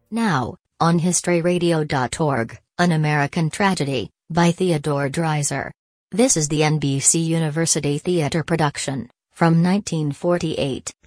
Now, on historyradio.org, An American Tragedy, by Theodore Dreiser. This is the NBC University Theater production, from 1948.